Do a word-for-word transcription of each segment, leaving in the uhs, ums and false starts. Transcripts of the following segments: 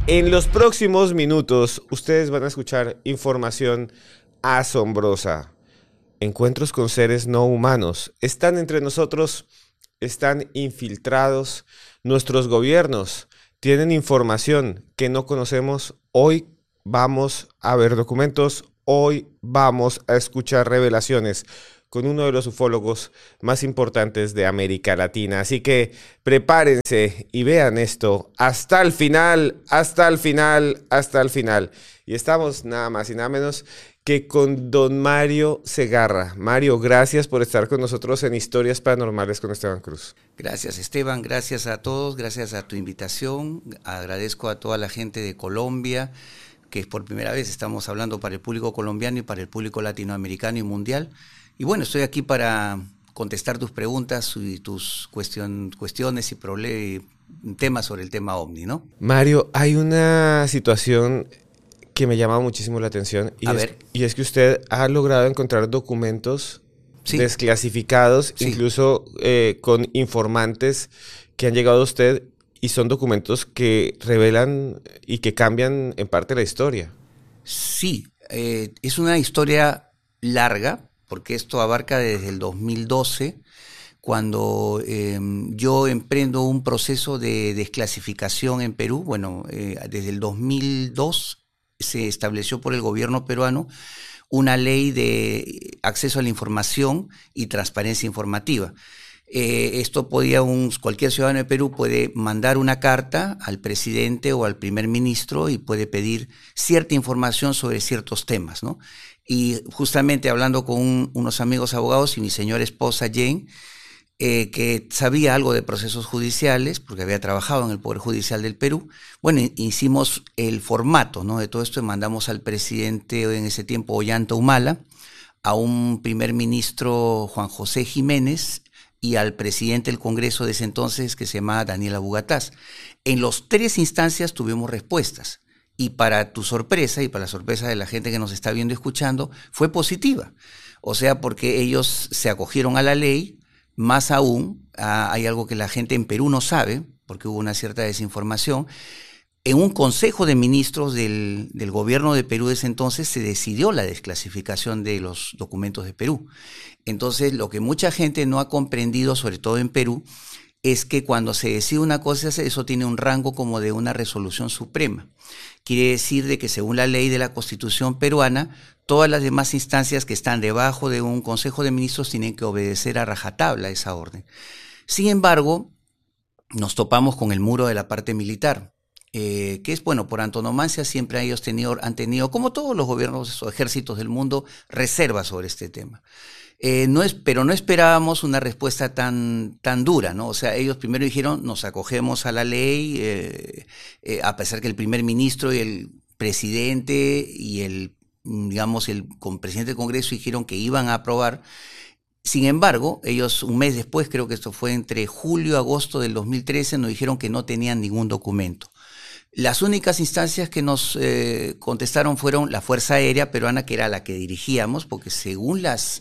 En los próximos minutos ustedes van a escuchar información asombrosa. Encuentros con seres no humanos. Están entre nosotros, están infiltrados. Nuestros gobiernos tienen información que no conocemos. Hoy vamos a ver documentos. Hoy vamos a escuchar revelaciones con uno de los ufólogos más importantes de América Latina. Así que prepárense y vean esto hasta el final, hasta el final, hasta el final. Y estamos nada más y nada menos que con don Mario Segarra. Mario, gracias por estar con nosotros en Historias Paranormales con Esteban Cruz. Gracias, Esteban, gracias a todos, gracias a tu invitación. Agradezco a toda la gente de Colombia, que por primera vez estamos hablando para el público colombiano y para el público latinoamericano y mundial. Y bueno, estoy aquí para contestar tus preguntas y tus cuestion, cuestiones y problemas, temas sobre el tema OVNI, ¿no? Mario, hay una situación que me llama muchísimo la atención y, a es, ver. y es que usted ha logrado encontrar documentos sí. desclasificados, sí. incluso eh, con informantes que han llegado a usted y son documentos que revelan y que cambian en parte la historia. Sí, eh, es una historia larga, porque esto abarca desde el dos mil doce, cuando eh, yo emprendo un proceso de desclasificación en Perú. Bueno, eh, desde el dos mil dos se estableció por el gobierno peruano una ley de acceso a la información y transparencia informativa. Eh, esto podía, un, cualquier ciudadano de Perú puede mandar una carta al presidente o al primer ministro y puede pedir cierta información sobre ciertos temas, ¿no? Y justamente hablando con un, unos amigos abogados y mi señora esposa Jane, eh, que sabía algo de procesos judiciales, porque había trabajado en el Poder Judicial del Perú, bueno, hicimos el formato, ¿no?, de todo esto y mandamos al presidente en ese tiempo, Ollanta Humala, a un primer ministro, Juan José Jiménez, y al presidente del Congreso de ese entonces, que se llamaba Daniel Abugataz. En las tres instancias tuvimos respuestas. Y para tu sorpresa y para la sorpresa de la gente que nos está viendo y escuchando, fue positiva. O sea, porque ellos se acogieron a la ley, más aún, a, hay algo que la gente en Perú no sabe, porque hubo una cierta desinformación. En un consejo de ministros del, del gobierno de Perú de ese entonces se decidió la desclasificación de los documentos de Perú. Entonces, lo que mucha gente no ha comprendido, sobre todo en Perú, es que cuando se decide una cosa, eso tiene un rango como de una resolución suprema. Quiere decir de que según la ley de la Constitución peruana, todas las demás instancias que están debajo de un Consejo de Ministros tienen que obedecer a rajatabla esa orden. Sin embargo, nos topamos con el muro de la parte militar, eh, que es, bueno, por antonomasia siempre ellos tenido, han tenido, como todos los gobiernos o ejércitos del mundo, reservas sobre este tema. Eh, no es, pero no esperábamos una respuesta tan, tan dura, ¿no? O sea, ellos primero dijeron, nos acogemos a la ley, eh, eh, a pesar que el primer ministro y el presidente y el, digamos, el presidente del Congreso dijeron que iban a aprobar. Sin embargo, ellos un mes después, creo que esto fue entre julio y agosto del dos mil trece, nos dijeron que no tenían ningún documento. Las únicas instancias que nos eh, contestaron fueron la Fuerza Aérea Peruana, que era la que dirigíamos, porque según las...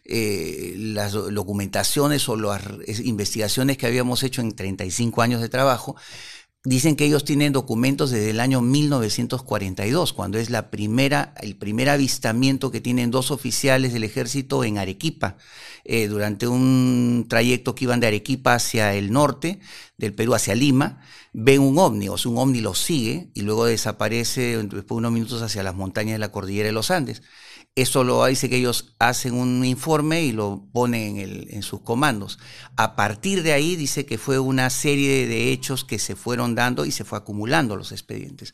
Eh, las documentaciones o las investigaciones que habíamos hecho en treinta y cinco años de trabajo, dicen que ellos tienen documentos desde el año mil novecientos cuarenta y dos, cuando es la primera, el primer avistamiento que tienen dos oficiales del ejército en Arequipa, eh, durante un trayecto que iban de Arequipa hacia el norte del Perú, hacia Lima, ven un ovni, o sea, un ovni los sigue y luego desaparece después de unos minutos hacia las montañas de la cordillera de los Andes. Eso lo dice que ellos hacen un informe y lo ponen en, el, en sus comandos. A partir de ahí dice que fue una serie de hechos que se fueron dando y se fue acumulando los expedientes.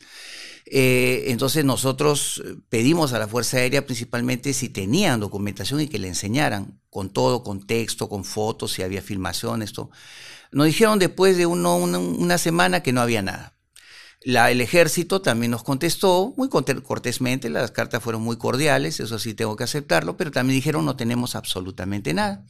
Eh, entonces nosotros pedimos a la Fuerza Aérea principalmente si tenían documentación y que le enseñaran con todo, con texto, con fotos, si había filmaciones, todo. Nos dijeron después de uno, una, una semana que no había nada. La, el ejército también nos contestó muy cortésmente, las cartas fueron muy cordiales, eso sí tengo que aceptarlo, pero también dijeron no tenemos absolutamente nada.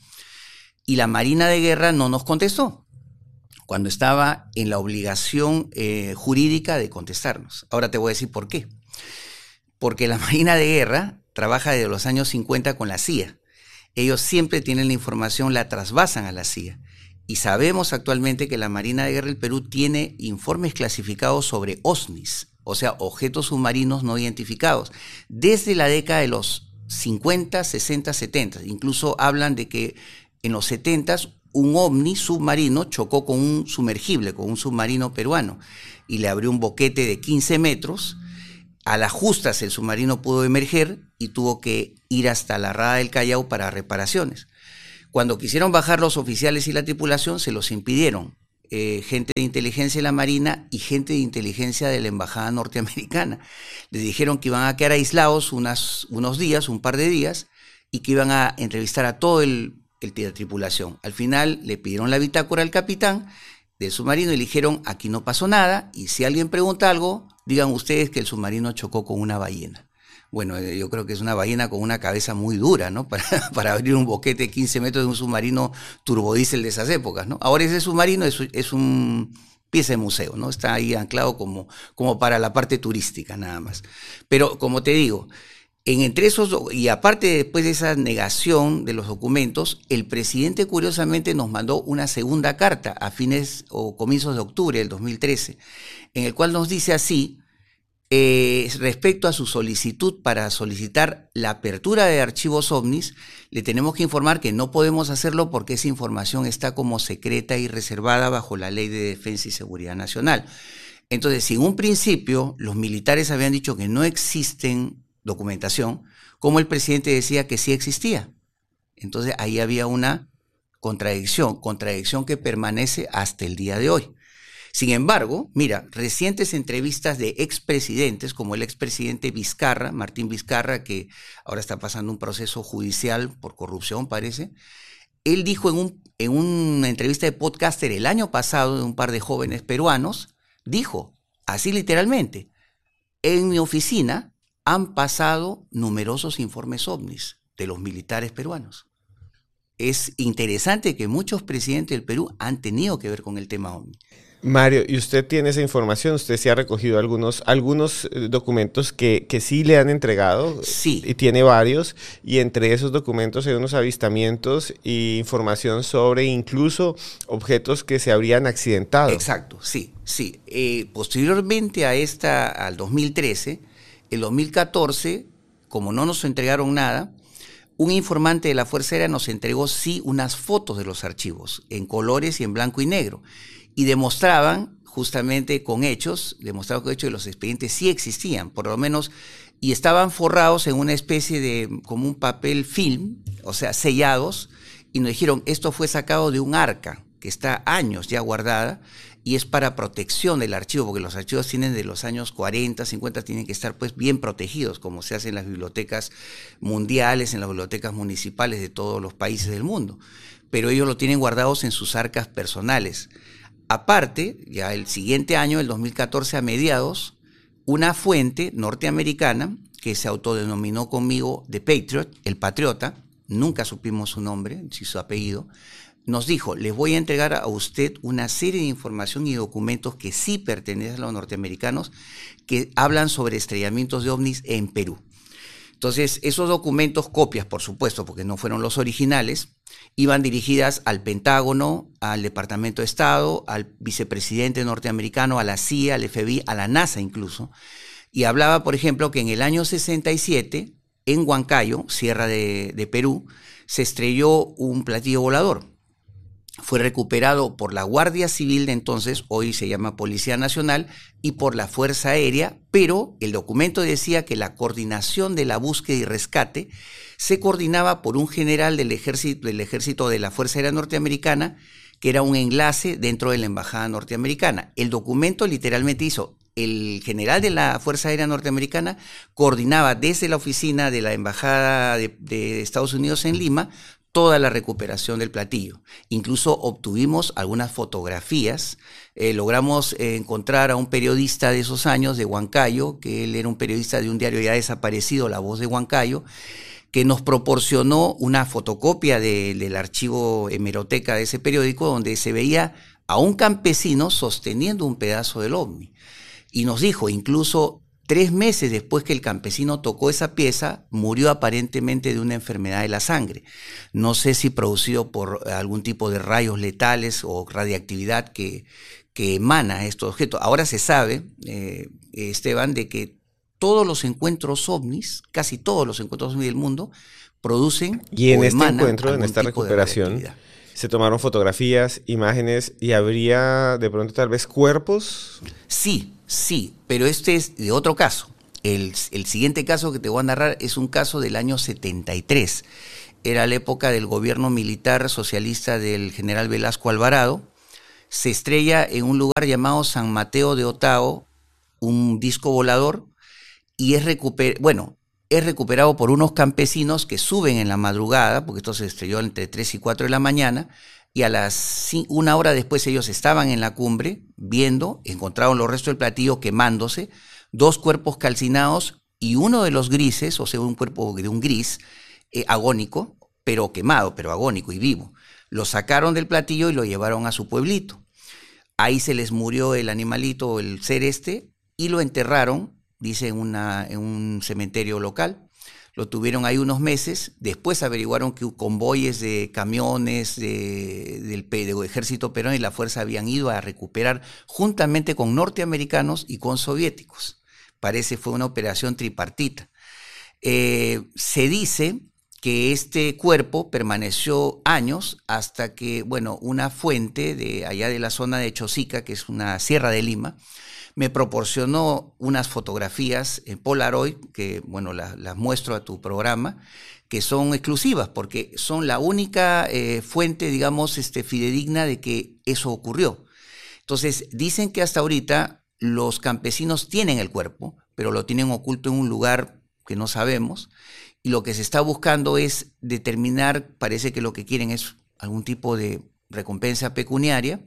Y la Marina de Guerra no nos contestó, cuando estaba en la obligación eh, jurídica de contestarnos. Ahora te voy a decir por qué. Porque la Marina de Guerra trabaja desde los años cincuenta con la C I A. Ellos siempre tienen la información, la trasvasan a la C I A. Y sabemos actualmente que la Marina de Guerra del Perú tiene informes clasificados sobre OSNIs. o sea, objetos submarinos no identificados, desde la década de los cincuenta, sesenta, setenta. Incluso hablan de que en los setenta un ovni submarino chocó con un sumergible, con un submarino peruano, y le abrió un boquete de quince metros. A las justas el submarino pudo emerger y tuvo que ir hasta la Rada del Callao para reparaciones. Cuando quisieron bajar los oficiales y la tripulación, se los impidieron. Eh, gente de inteligencia de la Marina y gente de inteligencia de la Embajada norteamericana. Les dijeron que iban a quedar aislados unas, unos días, un par de días, y que iban a entrevistar a todo el, el la tripulación. Al final le pidieron la bitácora al capitán del submarino y le dijeron, aquí no pasó nada, y si alguien pregunta algo, digan ustedes que el submarino chocó con una ballena. Bueno, yo creo que es una ballena con una cabeza muy dura, ¿no? Para, para abrir un boquete de quince metros de un submarino turbodiesel de esas épocas, ¿no? Ahora ese submarino es, es un pieza de museo, ¿no? Está ahí anclado como, como para la parte turística, nada más. Pero, como te digo, en entre esos, y aparte después de esa negación de los documentos, el presidente curiosamente nos mandó una segunda carta a fines o comienzos de octubre del dos mil trece, en el cual nos dice así: Eh, respecto a su solicitud para solicitar la apertura de archivos ovnis, le tenemos que informar que no podemos hacerlo porque esa información está como secreta y reservada bajo la Ley de Defensa y Seguridad Nacional. Entonces, si en un principio los militares habían dicho que no existen documentación, como el presidente decía que sí existía. Entonces, ahí había una contradicción, contradicción que permanece hasta el día de hoy. Sin embargo, mira, recientes entrevistas de expresidentes, como el expresidente Vizcarra, Martín Vizcarra, que ahora está pasando un proceso judicial por corrupción, parece, él dijo en, un, en una entrevista de podcaster el año pasado de un par de jóvenes peruanos, dijo, así literalmente, en mi oficina han pasado numerosos informes ovnis de los militares peruanos. Es interesante que muchos presidentes del Perú han tenido que ver con el tema ovni. Mario, ¿y usted tiene esa información? ¿Usted sí ha recogido algunos, algunos documentos que, que sí le han entregado? Sí. Y tiene varios, y entre esos documentos hay unos avistamientos e información sobre incluso objetos que se habrían accidentado. Exacto, sí, sí. Eh, posteriormente a esta, al dos mil trece, el dos mil catorce, como no nos entregaron nada, un informante de la Fuerza Aérea nos entregó sí unas fotos de los archivos, en colores y en blanco y negro. Y demostraban, justamente con hechos, demostraban con hechos que los expedientes sí existían, por lo menos, y estaban forrados en una especie de, como un papel film, o sea, sellados, y nos dijeron, esto fue sacado de un arca, que está años ya guardada, y es para protección del archivo, porque los archivos tienen de los años cuarenta, cincuenta, tienen que estar pues bien protegidos, como se hace en las bibliotecas mundiales, en las bibliotecas municipales de todos los países del mundo, pero ellos lo tienen guardados en sus arcas personales. Aparte, ya el siguiente año, el dos mil catorce a mediados, una fuente norteamericana que se autodenominó conmigo The Patriot, el patriota, nunca supimos su nombre, si su apellido, nos dijo, les voy a entregar a usted una serie de información y documentos que sí pertenecen a los norteamericanos que hablan sobre estrellamientos de ovnis en Perú. Entonces, esos documentos, copias por supuesto, porque no fueron los originales, iban dirigidas al Pentágono, al Departamento de Estado, al vicepresidente norteamericano, a la C I A, al F B I, a la NASA incluso, y hablaba, por ejemplo, que en el año sesenta y siete, en Huancayo, Sierra de, de Perú, se estrelló un platillo volador. Fue recuperado por la Guardia Civil de entonces, hoy se llama Policía Nacional, y por la Fuerza Aérea, pero el documento decía que la coordinación de la búsqueda y rescate se coordinaba por un general del ejército, del ejército de la Fuerza Aérea Norteamericana, que era un enlace dentro de la Embajada Norteamericana. El documento literalmente hizo, el general de la Fuerza Aérea Norteamericana coordinaba desde la oficina de la Embajada de, de Estados Unidos en Lima toda la recuperación del platillo. Incluso obtuvimos algunas fotografías, eh, logramos eh, encontrar a un periodista de esos años de Huancayo, que él era un periodista de un diario ya desaparecido, La Voz de Huancayo, que nos proporcionó una fotocopia de, del archivo hemeroteca de ese periódico donde se veía a un campesino sosteniendo un pedazo del ovni. Y nos dijo, incluso tres meses después que el campesino tocó esa pieza, murió aparentemente de una enfermedad de la sangre. No sé si producido por algún tipo de rayos letales o radiactividad que, que emana estos objetos. Ahora se sabe, eh, Esteban, de que todos los encuentros ovnis, casi todos los encuentros ovnis del mundo, producen y en o este emanan encuentro, en algún esta tipo de recuperación, radioactividad. se tomaron fotografías, imágenes y habría de pronto tal vez cuerpos. Sí, sí, pero este es de otro caso. El, el siguiente caso que te voy a narrar es un caso del año setenta y tres. Era la época del gobierno militar socialista del general Velasco Alvarado. Se estrella en un lugar llamado San Mateo de Otao un disco volador y es, recuper bueno, es recuperado por unos campesinos que suben en la madrugada, porque esto se estrelló entre tres y cuatro de la mañana, y a las una hora después ellos estaban en la cumbre viendo, encontraron los restos del platillo quemándose, dos cuerpos calcinados y uno de los grises, o sea, un cuerpo de un gris eh, agónico, pero quemado, pero agónico y vivo. Lo sacaron del platillo y lo llevaron a su pueblito. Ahí se les murió el animalito, el ser este, y lo enterraron, dice, en, una, en un cementerio local. Lo tuvieron ahí unos meses. Después averiguaron que convoyes de camiones de, del, del ejército peruano y la fuerza habían ido a recuperar juntamente con norteamericanos y con soviéticos. Parece fue una operación tripartita. Eh, se dice que este cuerpo permaneció años hasta que, bueno, una fuente de allá de la zona de Chosica, que es una sierra de Lima, me proporcionó unas fotografías en Polaroid, que, bueno, las, las muestro a tu programa, que son exclusivas, porque son la única eh, fuente, digamos, este, fidedigna de que eso ocurrió. Entonces, dicen que hasta ahorita los campesinos tienen el cuerpo, pero lo tienen oculto en un lugar que no sabemos, y lo que se está buscando es determinar, parece que lo que quieren es algún tipo de recompensa pecuniaria,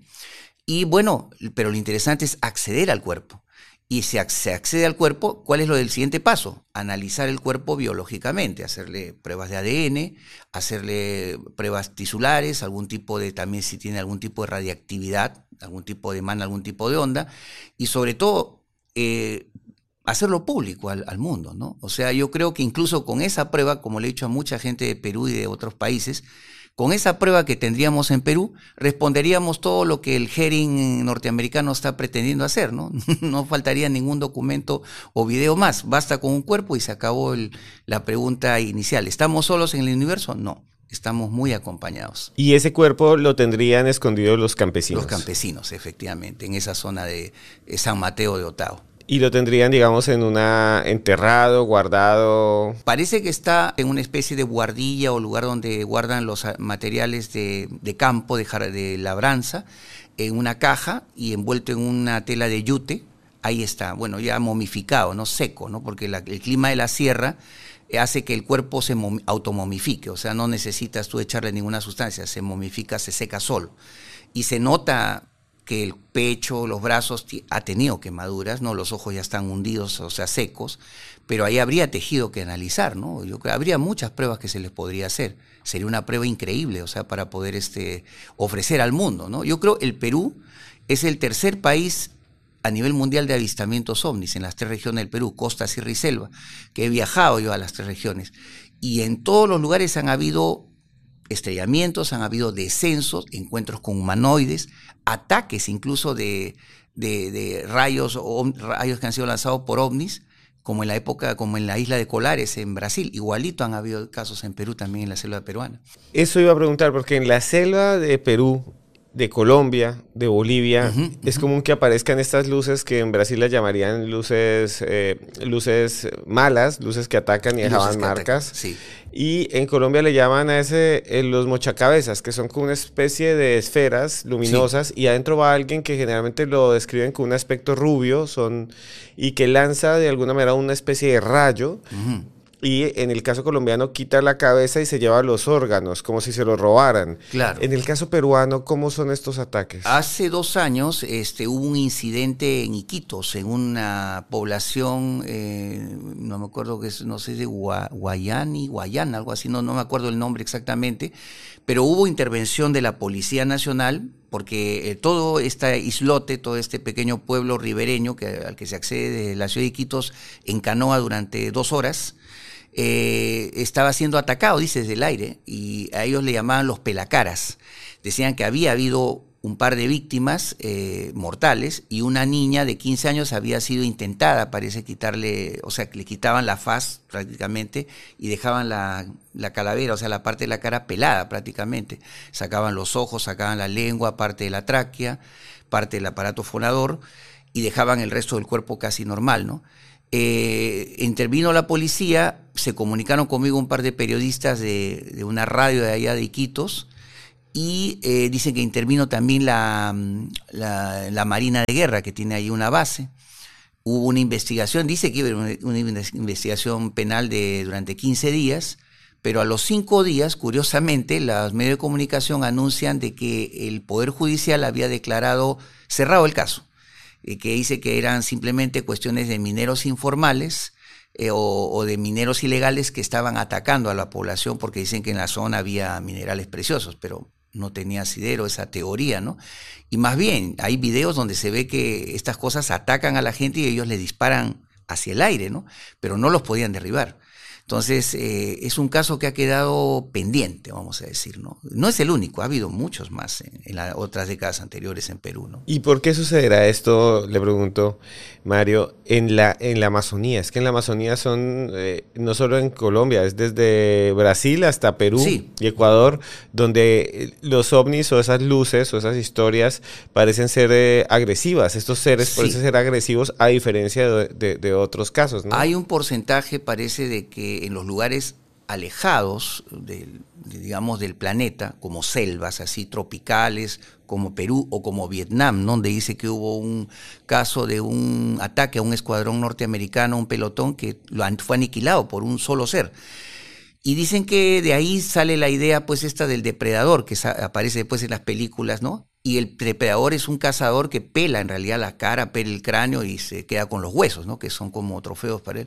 y bueno, pero lo interesante es acceder al cuerpo. Y si se accede al cuerpo, ¿cuál es lo del siguiente paso? Analizar el cuerpo biológicamente, hacerle pruebas de A D N, hacerle pruebas tisulares, algún tipo de, también si tiene algún tipo de radiactividad, algún tipo de emana, algún tipo de onda, y sobre todo eh, hacerlo público al, al mundo, ¿no? O sea, yo creo que incluso con esa prueba, como le he dicho a mucha gente de Perú y de otros países, con esa prueba que tendríamos en Perú, responderíamos todo lo que el hearing norteamericano está pretendiendo hacer, ¿no? No faltaría ningún documento o video más. Basta con un cuerpo y se acabó el, la pregunta inicial. ¿Estamos solos en el universo? No. Estamos muy acompañados. Y ese cuerpo lo tendrían escondido los campesinos. Los campesinos, efectivamente, en esa zona de San Mateo de Otao. Y lo tendrían, digamos, en una enterrado, guardado. Parece que está en una especie de guardilla o lugar donde guardan los materiales de, de campo, de, de labranza, en una caja y envuelto en una tela de yute. Ahí está, bueno, ya momificado, no seco, ¿no? Porque la, el clima de la sierra hace que el cuerpo se automomifique, o sea, no necesitas tú echarle ninguna sustancia, se momifica, se seca solo. Y se nota que el pecho, los brazos ha tenido quemaduras, ¿no? Los ojos ya están hundidos, o sea, secos, pero ahí habría tejido que analizar, ¿no? Yo creo habría muchas pruebas que se les podría hacer. Sería una prueba increíble, o sea, para poder este, ofrecer al mundo, ¿no? Yo creo el Perú es el tercer país a nivel mundial de avistamientos ovnis en las tres regiones del Perú, costa, sierra y selva, que he viajado yo a las tres regiones. Y en todos los lugares han habido estrellamientos, han habido descensos, encuentros con humanoides, ataques incluso de, de, de rayos, o, rayos que han sido lanzados por ovnis, como en la época, como en la isla de Colares, en Brasil. Igualito han habido casos en Perú, también en la selva peruana. Eso iba a preguntar, porque en la selva de Perú, de Colombia, de Bolivia, uh-huh, es uh-huh. común que aparezcan estas luces que en Brasil las llamarían luces, eh, luces malas, luces que atacan y dejaban marcas. Atacan, sí. Y en Colombia le llaman a ese eh, los mochacabezas, que son como una especie de esferas luminosas, sí. y adentro va alguien que generalmente lo describen con un aspecto rubio, son y que lanza de alguna manera una especie de rayo. Uh-huh. Y en el caso colombiano quita la cabeza y se lleva los órganos, como si se los robaran. Claro. En el caso peruano, ¿cómo son estos ataques? Hace dos años este, hubo un incidente en Iquitos, en una población, eh, no me acuerdo que es, no sé, de Gua, Guayani, Guayana, algo así, no, no me acuerdo el nombre exactamente, pero hubo intervención de la Policía Nacional, porque eh, todo este islote, todo este pequeño pueblo ribereño que, al que se accede de la ciudad de Iquitos en canoa durante dos horas, Eh, estaba siendo atacado, dice, desde el aire, y a ellos le llamaban los pelacaras. Decían que había habido un par de víctimas eh, mortales, y una niña de quince años había sido intentada, parece quitarle, o sea, que le quitaban la faz prácticamente y dejaban la, la calavera, o sea, la parte de la cara pelada prácticamente. Sacaban los ojos, sacaban la lengua, parte de la tráquea, parte del aparato fonador, y dejaban el resto del cuerpo casi normal, ¿no? Eh, intervino la policía, se comunicaron conmigo un par de periodistas de, de una radio de allá de Iquitos, y eh, dicen que intervino también la, la, la Marina de Guerra, que tiene ahí una base. Hubo una investigación, dice que iba a haber una, una investigación penal de durante quince días, pero a los cinco días, curiosamente, los medios de comunicación anuncian de que el Poder Judicial había declarado cerrado el caso, eh, que dice que eran simplemente cuestiones de mineros informales, eh, o, o de mineros ilegales que estaban atacando a la población porque dicen que en la zona había minerales preciosos, pero no tenía asidero esa teoría, ¿no? Y más bien, hay videos donde se ve que estas cosas atacan a la gente y ellos le disparan hacia el aire, ¿no? Pero no los podían derribar. Entonces, eh, es un caso que ha quedado pendiente, vamos a decir, ¿no? No es el único, ha habido muchos más en, en las otras décadas anteriores en Perú, ¿no? ¿Y por qué sucederá esto, le pregunto, Mario, en la, en la Amazonía? Es que en la Amazonía son, eh, no solo en Colombia, es desde Brasil hasta Perú sí. y Ecuador, donde los ovnis o esas luces o esas historias parecen ser eh, agresivas. Estos seres sí. parecen ser agresivos a diferencia de, de, de otros casos, ¿no? Hay un porcentaje, parece, de que en los lugares alejados del, digamos, del planeta, como selvas así tropicales, como Perú o como Vietnam, ¿no? Donde dice que hubo un caso de un ataque a un escuadrón norteamericano, un pelotón que lo fue aniquilado por un solo ser. Y dicen que de ahí sale la idea, pues, esta del depredador, que aparece después en las películas, ¿no? Y el depredador es un cazador que pela en realidad la cara, pela el cráneo y se queda con los huesos, ¿no? Que son como trofeos para él.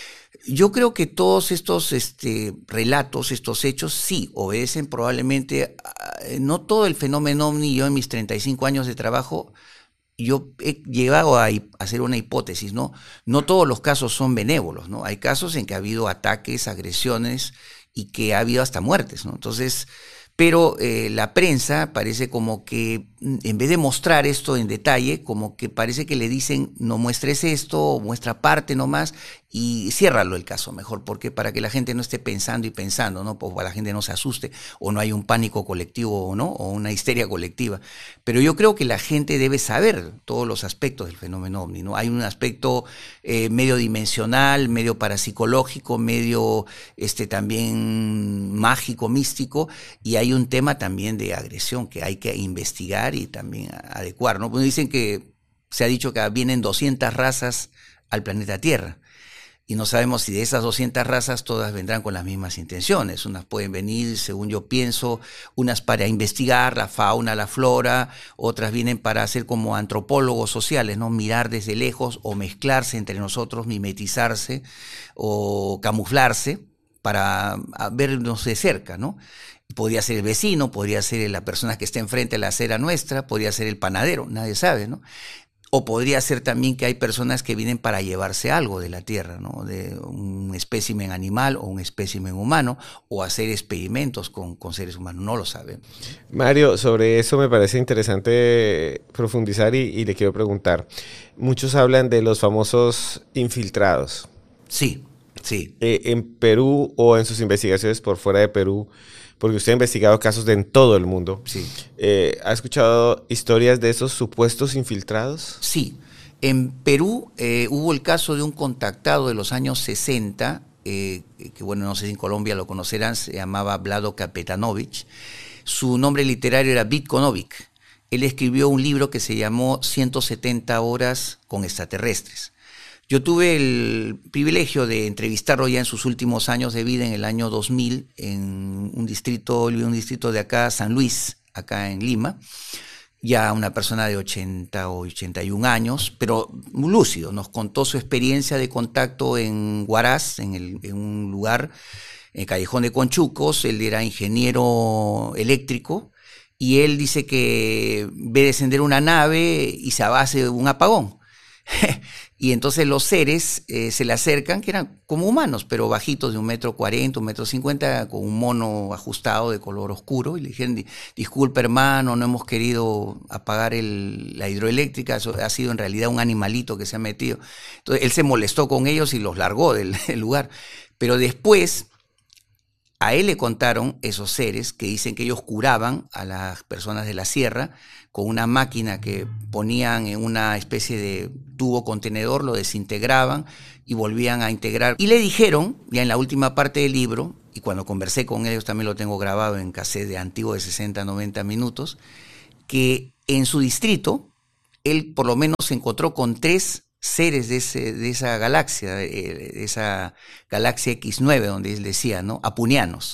Yo creo que todos estos este, relatos, estos hechos, sí obedecen probablemente, a, no todo el fenómeno ovni. Yo en mis treinta y cinco años de trabajo, yo he llegado a, a hacer una hipótesis, ¿no? No todos los casos son benévolos, ¿no? Hay casos en que ha habido ataques, agresiones y que ha habido hasta muertes, ¿no? Entonces, pero eh, la prensa parece como que, en vez de mostrar esto en detalle, como que parece que le dicen, no muestres esto, muestra parte nomás, y ciérralo el caso mejor, porque para que la gente no esté pensando y pensando, ¿no? Para que la gente no se asuste, o no hay un pánico colectivo, ¿no? O una histeria colectiva. Pero yo creo que la gente debe saber todos los aspectos del fenómeno ovni, ¿no? Hay un aspecto eh, medio dimensional, medio parapsicológico, medio este, también mágico, místico, y hay un tema también de agresión que hay que investigar y también adecuar, ¿no? Pues dicen que se ha dicho que vienen doscientas razas al planeta Tierra. Y no sabemos si de esas doscientas razas todas vendrán con las mismas intenciones. Unas pueden venir, según yo pienso, unas para investigar la fauna, la flora, otras vienen para ser como antropólogos sociales, ¿no? Mirar desde lejos o mezclarse entre nosotros, mimetizarse o camuflarse para vernos de cerca, ¿no? Podría ser el vecino, podría ser la persona que está enfrente de la acera nuestra, podría ser el panadero, nadie sabe, ¿no? O podría ser también que hay personas que vienen para llevarse algo de la Tierra, ¿no? De un espécimen animal o un espécimen humano, o hacer experimentos con, con seres humanos, no lo sabemos. Mario, sobre eso me parece interesante profundizar y, y le quiero preguntar. Muchos hablan de los famosos infiltrados. Sí, sí. Eh, en Perú o en sus investigaciones por fuera de Perú, porque usted ha investigado casos de en todo el mundo. Sí. Eh, ¿Ha escuchado historias de esos supuestos infiltrados? Sí. En Perú eh, hubo el caso de un contactado de los años sesenta, eh, que bueno, no sé si en Colombia lo conocerán, se llamaba Vlado Kapetanovich. Su nombre literario era Vitkonovic. Él escribió un libro que se llamó ciento setenta horas con extraterrestres. Yo tuve el privilegio de entrevistarlo ya en sus últimos años de vida, en el año dos mil, en un distrito, un distrito de acá, San Luis, acá en Lima. Ya una persona de ochenta o ochenta y un años, pero muy lúcido. Nos contó su experiencia de contacto en Huaraz, en, el, en un lugar, en el Callejón de Conchucos. Él era ingeniero eléctrico y él dice que ve descender una nave y se hace un apagón. Y entonces los seres eh, se le acercan, que eran como humanos, pero bajitos de un metro cuarenta, un metro cincuenta, con un mono ajustado de color oscuro, y le dijeron, disculpe hermano, no hemos querido apagar el, la hidroeléctrica, eso ha sido en realidad un animalito que se ha metido. Entonces él se molestó con ellos y los largó del, del lugar. Pero después a él le contaron esos seres que dicen que ellos curaban a las personas de la sierra con una máquina que ponían en una especie de tubo contenedor, lo desintegraban y volvían a integrar. Y le dijeron, ya en la última parte del libro, y cuando conversé con ellos también lo tengo grabado en cassette de antiguo de sesenta a noventa minutos, que en su distrito él por lo menos se encontró con tres seres de, ese, de esa galaxia, de esa galaxia equis nueve, donde él decía, ¿no? Apunianos,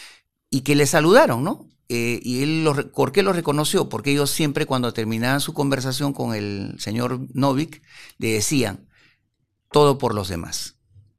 y que le saludaron, ¿no? Eh, y él, los, ¿por qué los reconoció? Porque ellos siempre cuando terminaban su conversación con el señor Novik, le decían, todo por los demás.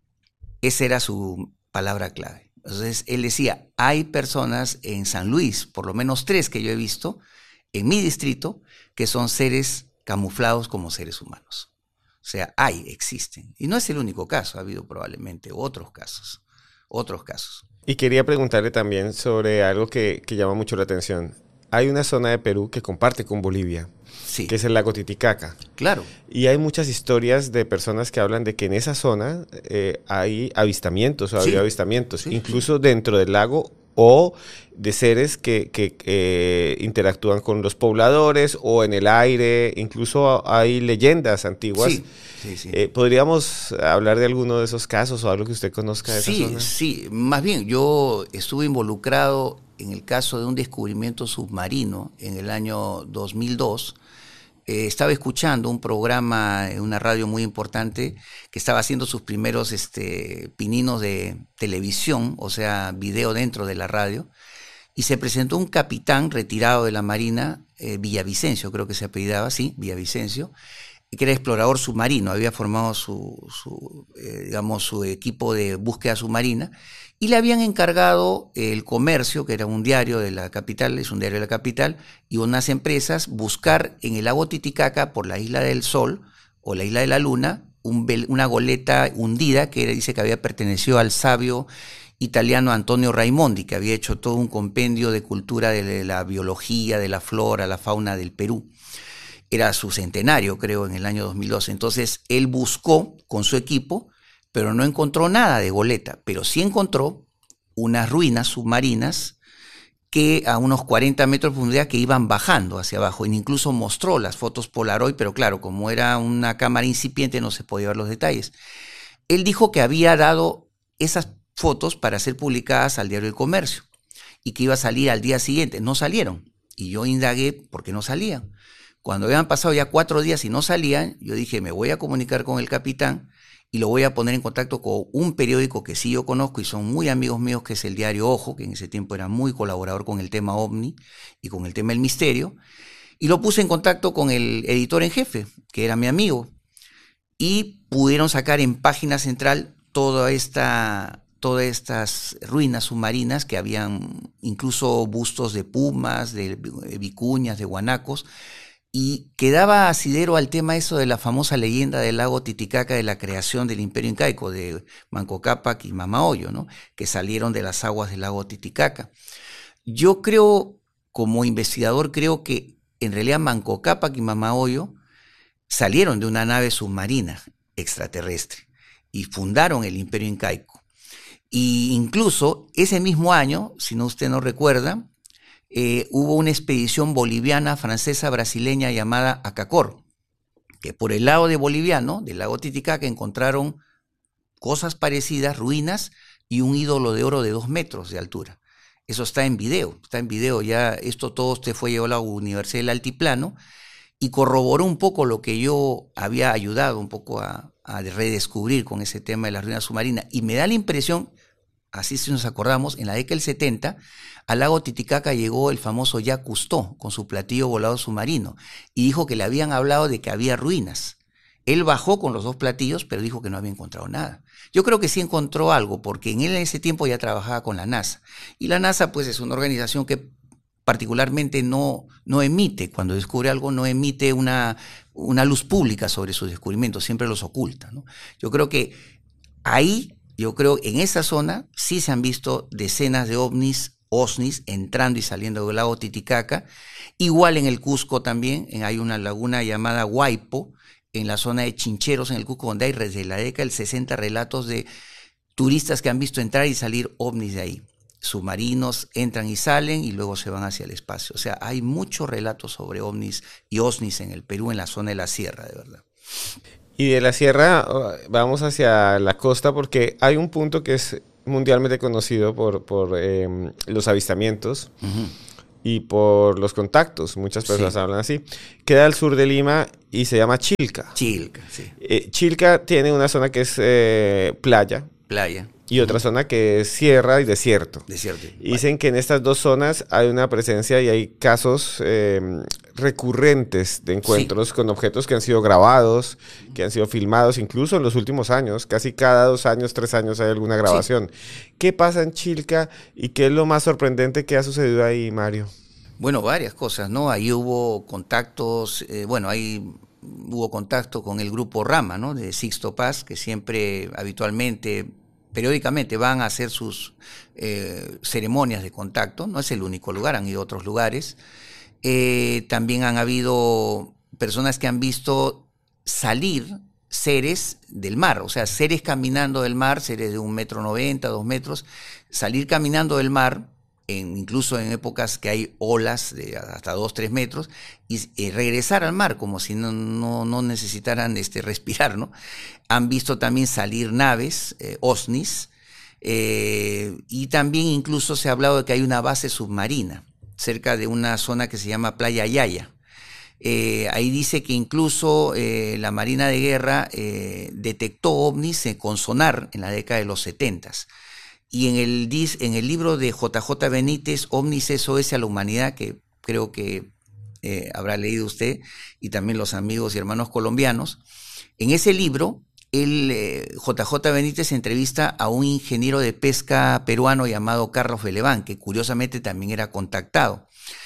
Esa era su palabra clave. Entonces él decía, hay personas en San Luis, por lo menos tres que yo he visto, en mi distrito, que son seres camuflados como seres humanos. O sea, hay, existen. Y no es el único caso, ha habido probablemente otros casos, otros casos. Y quería preguntarle también sobre algo que, que llama mucho la atención. Hay una zona de Perú que comparte con Bolivia, sí, que es el lago Titicaca. Claro. Y hay muchas historias de personas que hablan de que en esa zona eh, hay avistamientos, o ha sí. habido avistamientos, sí, incluso sí. dentro del lago, o de seres que, que eh, interactúan con los pobladores o en el aire. Incluso hay leyendas antiguas. Sí, sí, sí. Eh, ¿Podríamos hablar de alguno de esos casos o algo que usted conozca de sí, esa zona? Sí, más bien yo estuve involucrado en el caso de un descubrimiento submarino en el año dos mil dos. Eh, estaba escuchando un programa en una radio muy importante que estaba haciendo sus primeros este, pininos de televisión, o sea, video dentro de la radio, y se presentó un capitán retirado de la Marina, eh, Villavicencio, creo que se apellidaba, sí, Villavicencio, que era explorador submarino, había formado su, su, eh, digamos, su equipo de búsqueda submarina, y le habían encargado El Comercio, que era un diario de la capital, es un diario de la capital, y unas empresas buscar en el lago Titicaca, por la Isla del Sol o la Isla de la Luna, un, una goleta hundida que era, dice que había pertenecido al sabio italiano Antonio Raimondi, que había hecho todo un compendio de cultura de la biología, de la flora, la fauna del Perú. Era su centenario, creo, en el año dos mil doce. Entonces, él buscó con su equipo, pero no encontró nada de goleta, pero sí encontró unas ruinas submarinas que a unos cuarenta metros de profundidad que iban bajando hacia abajo. E incluso mostró las fotos Polaroid, pero claro, como era una cámara incipiente, no se podía ver los detalles. Él dijo que había dado esas fotos para ser publicadas al diario El Comercio y que iba a salir al día siguiente. No salieron. Y yo indagué por qué no salían. Cuando habían pasado ya cuatro días y no salían, yo dije, me voy a comunicar con el capitán y lo voy a poner en contacto con un periódico que sí yo conozco y son muy amigos míos, que es el diario Ojo, que en ese tiempo era muy colaborador con el tema OVNI y con el tema del misterio. Y lo puse en contacto con el editor en jefe, que era mi amigo. Y pudieron sacar en página central toda esta, todas estas ruinas submarinas que habían incluso bustos de pumas, de vicuñas, de guanacos. Y quedaba asidero al tema eso de la famosa leyenda del lago Titicaca, de la creación del Imperio Incaico, de Manco Cápac y Mamahollo, ¿no? Que salieron de las aguas del lago Titicaca. Yo creo, como investigador, creo que en realidad Manco Cápac y Mamahollo salieron de una nave submarina extraterrestre y fundaron el Imperio Incaico. Y incluso ese mismo año, si no usted no recuerda, Eh, hubo una expedición boliviana, francesa, brasileña llamada Acacor, que por el lado de boliviano, del lago Titicaca, encontraron cosas parecidas, ruinas y un ídolo de oro de dos metros de altura. Eso está en video, está en video ya, esto todo usted fue llevado a la Universidad del Altiplano y corroboró un poco lo que yo había ayudado un poco a, a redescubrir con ese tema de las ruinas submarinas. Y me da la impresión, así si nos acordamos, en la década del setenta, al lago Titicaca llegó el famoso Jacques Cousteau con su platillo volador submarino y dijo que le habían hablado de que había ruinas. Él bajó con los dos platillos, pero dijo que no había encontrado nada. Yo creo que sí encontró algo, porque en él en ese tiempo ya trabajaba con la NASA. Y la NASA, pues, es una organización que particularmente no, no emite, cuando descubre algo, no emite una, una luz pública sobre sus descubrimientos, siempre los oculta, ¿no? Yo creo que ahí, yo creo en esa zona sí se han visto decenas de ovnis, OSNIs, entrando y saliendo del lago Titicaca. Igual en el Cusco también, hay una laguna llamada Huaypo, en la zona de Chincheros, en el Cusco, donde hay desde la década del sesenta relatos de turistas que han visto entrar y salir ovnis de ahí. Submarinos entran y salen y luego se van hacia el espacio. O sea, hay muchos relatos sobre ovnis y OSNIs en el Perú, en la zona de la sierra, de verdad. Y de la sierra vamos hacia la costa porque hay un punto que es mundialmente conocido por, por eh, los avistamientos uh-huh. y por los contactos. Muchas personas sí. hablan así. Queda al sur de Lima y se llama Chilca. Chilca, sí. Eh, Chilca tiene una zona que es eh, playa. Playa. Y otra uh-huh. zona que es sierra y desierto. Desierto. Y dicen que en estas dos zonas hay una presencia y hay casos eh, recurrentes de encuentros sí. con objetos que han sido grabados, que han sido filmados, incluso en los últimos años. Casi cada dos años, tres años hay alguna grabación. Sí. ¿Qué pasa en Chilca y qué es lo más sorprendente que ha sucedido ahí, Mario? Bueno, varias cosas, ¿no? Ahí hubo contactos, eh, bueno, ahí hubo contacto con el grupo Rama, ¿no? De Sixto Paz, que siempre, habitualmente, periódicamente van a hacer sus eh, ceremonias de contacto. No es el único lugar, han ido a otros lugares. Eh, también han habido personas que han visto salir seres del mar, o sea, seres caminando del mar, seres de un metro noventa, dos metros, salir caminando del mar, en, incluso en épocas que hay olas de hasta dos, tres metros, y, y regresar al mar como si no, no, no necesitaran este, respirar, ¿no? Han visto también salir naves, eh, OSNIs, eh, y también incluso se ha hablado de que hay una base submarina cerca de una zona que se llama Playa Yaya. Eh, ahí dice que incluso eh, la Marina de Guerra eh, detectó ovnis eh, con sonar en la década de los setentas. Y en el, en el libro de J J Benítez, Ovnis S O S a la Humanidad, que creo que eh, habrá leído usted, y también los amigos y hermanos colombianos, en ese libro, el, eh, J J Benítez entrevista a un ingeniero de pesca peruano llamado Carlos Beleván, que curiosamente también era contactado.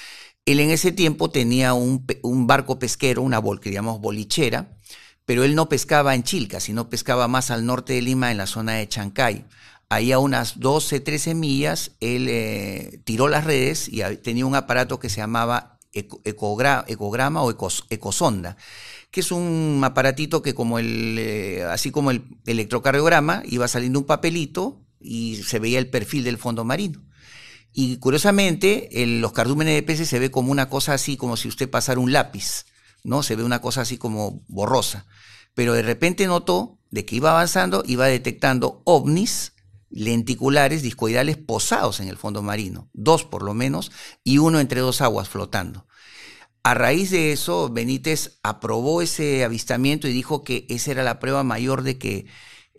Él en ese tiempo tenía un, un barco pesquero, una bol, que llamamos bolichera, pero él no pescaba en Chilca, sino pescaba más al norte de Lima, en la zona de Chancay. Ahí a unas doce, trece millas, él eh, tiró las redes y tenía un aparato que se llamaba eco, ecogra, ecograma o ecos, ecosonda, que es un aparatito que como el, eh, así como el electrocardiograma, iba saliendo un papelito y se veía el perfil del fondo marino. Y curiosamente, en los cardúmenes de peces se ve como una cosa así, como si usted pasara un lápiz, ¿no? Se ve una cosa así como borrosa. Pero de repente notó de que iba avanzando, iba detectando ovnis lenticulares, discoidales, posados en el fondo marino, dos por lo menos, y uno entre dos aguas flotando. A raíz de eso, Benítez aprobó ese avistamiento y dijo que esa era la prueba mayor de que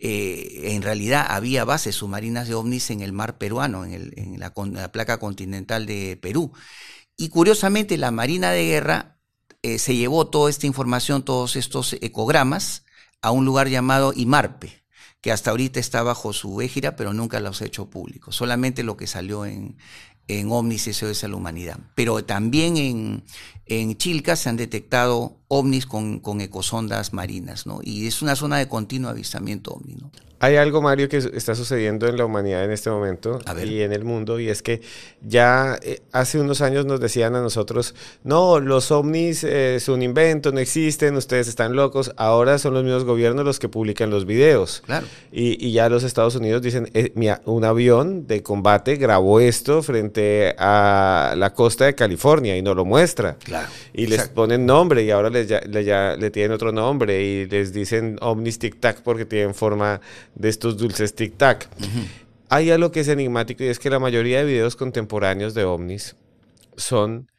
eh, en realidad había bases submarinas de ovnis en el mar peruano, en, el, en, la, en la placa continental de Perú. Y curiosamente, la Marina de Guerra eh, se llevó toda esta información, todos estos ecogramas, a un lugar llamado Imarpe, que hasta ahorita está bajo su égida, pero nunca los ha hecho públicos. Solamente lo que salió en, en Ovnis S O S a la Humanidad. Pero también en, en Chilca se han detectado ovnis con, con ecosondas marinas, ¿no? Y es una zona de continuo avistamiento ovni, ¿no? Hay algo, Mario, que está sucediendo en la humanidad en este momento y en el mundo, y es que ya eh, hace unos años nos decían a nosotros, no, los ovnis eh, son un invento, no existen, ustedes están locos. Ahora son los mismos gobiernos los que publican los videos. Claro. Y, y ya los Estados Unidos dicen, eh, mira, un avión de combate grabó esto frente a la costa de California y no lo muestra. Claro. Y les Exacto. ponen nombre y ahora les, ya, le, ya, le tienen otro nombre y les dicen ovnis tic-tac porque tienen forma de estos dulces tic-tac. Uh-huh. Hay algo que es enigmático y es que la mayoría de videos contemporáneos de ovnis son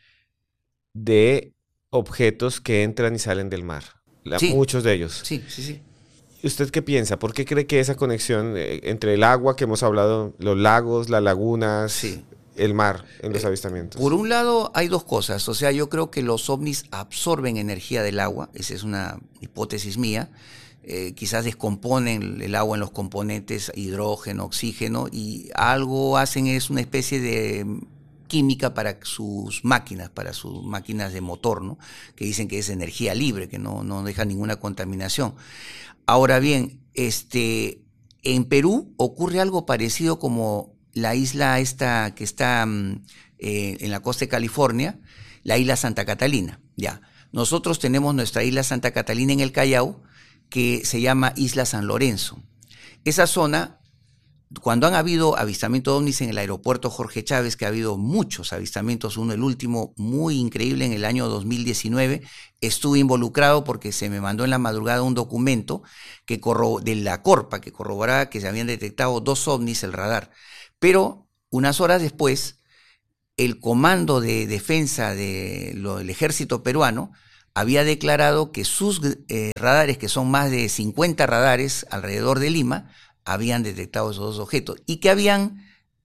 de objetos que entran y salen del mar. La, sí. Muchos de ellos. Sí, sí, sí. ¿Usted qué piensa? ¿Por qué cree que esa conexión eh, entre el agua que hemos hablado, los lagos, las lagunas, sí. el mar en los eh, avistamientos? Por un lado hay dos cosas. O sea, yo creo que los ovnis absorben energía del agua. Esa es una hipótesis mía. Eh, quizás descomponen el agua en los componentes hidrógeno, oxígeno, y algo hacen, es una especie de química para sus máquinas, para sus máquinas de motor, ¿no? Que dicen que es energía libre, que no, no deja ninguna contaminación. Ahora bien, este, en Perú ocurre algo parecido como la isla esta que está eh, en la costa de California, la isla Santa Catalina, ya. Nosotros tenemos nuestra isla Santa Catalina en el Callao, que se llama Isla San Lorenzo. Esa zona, cuando han habido avistamientos de ovnis en el aeropuerto Jorge Chávez, que ha habido muchos avistamientos, uno el último muy increíble en el año dos mil diecinueve, estuve involucrado porque se me mandó en la madrugada un documento que corro, de la Corpa que corroboraba que se habían detectado dos ovnis el radar. Pero unas horas después, el Comando de Defensa de lo, del Ejército Peruano había declarado que sus eh, radares, que son más de cincuenta radares alrededor de Lima, habían detectado esos dos objetos y que habían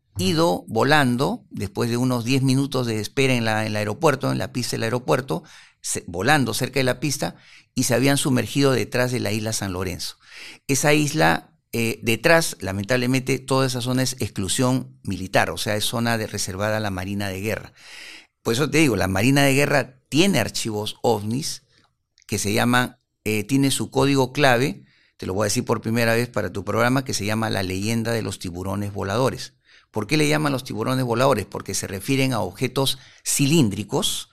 ido volando, después de unos diez minutos de espera en, la, en el aeropuerto, en la pista del aeropuerto, se, volando cerca de la pista, y se habían sumergido detrás de la isla San Lorenzo. Esa isla... Eh, detrás, lamentablemente, toda esa zona es exclusión militar, o sea, es zona de, reservada a la Marina de Guerra. Por eso te digo, la Marina de Guerra tiene archivos ovnis que se llaman, eh, tiene su código clave, te lo voy a decir por primera vez para tu programa, que se llama La Leyenda de los Tiburones Voladores. ¿Por qué le llaman los tiburones voladores? Porque se refieren a objetos cilíndricos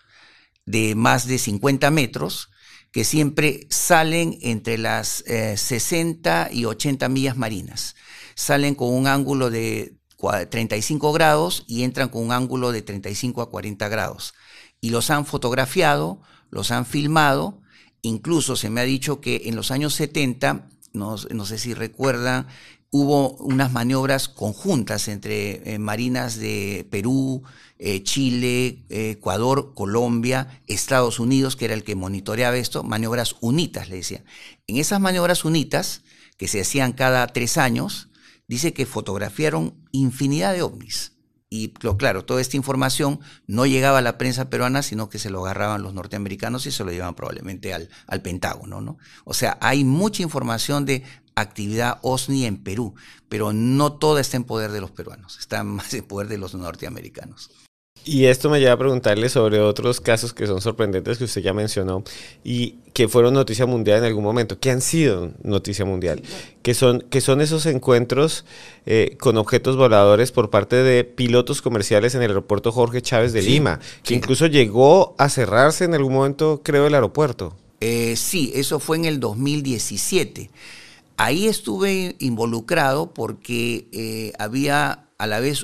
de más de cincuenta metros, que siempre salen entre las eh, sesenta y ochenta millas marinas. Salen con un ángulo de treinta y cinco grados y entran con un ángulo de treinta y cinco a cuarenta grados. Y los han fotografiado, los han filmado, incluso se me ha dicho que en los años setenta, no, no sé si recuerdan, hubo unas maniobras conjuntas entre eh, marinas de Perú, eh, Chile, eh, Ecuador, Colombia, Estados Unidos, que era el que monitoreaba esto, maniobras UNITAS, le decía. En esas maniobras UNITAS, que se hacían cada tres años, dice que fotografiaron infinidad de ovnis. Y claro, toda esta información no llegaba a la prensa peruana, sino que se lo agarraban los norteamericanos y se lo llevaban probablemente al, al Pentágono, ¿no? O sea, hay mucha información de actividad OVNI en Perú, pero no toda está en poder de los peruanos, está más en poder de los norteamericanos. Y esto me lleva a preguntarle sobre otros casos que son sorprendentes que usted ya mencionó y que fueron noticia mundial en algún momento, que han sido noticia mundial, que son, que son esos encuentros eh, con objetos voladores por parte de pilotos comerciales en el aeropuerto Jorge Chávez de sí, Lima, que sí. Incluso llegó a cerrarse en algún momento, creo, el aeropuerto. Eh, sí, eso fue en el dos mil diecisiete. Ahí estuve involucrado porque eh, había a la vez